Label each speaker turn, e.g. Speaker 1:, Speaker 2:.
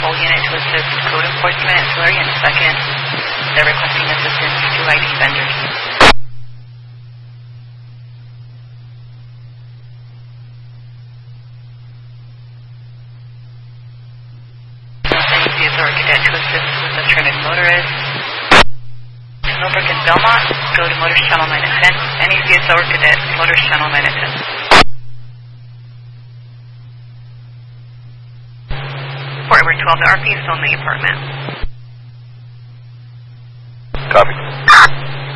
Speaker 1: whole unit to assist code enforcement, ancillary, and second, they're requesting assistance to ID vendors. NECS or cadet to assist with the Trinity motorist. Millbrook and Belmont, go to Motors Channel 9 and 10. NECS or cadet, Motors Channel 9 and 10. Fort Edward 12, the RP is still in the apartment.
Speaker 2: Copy.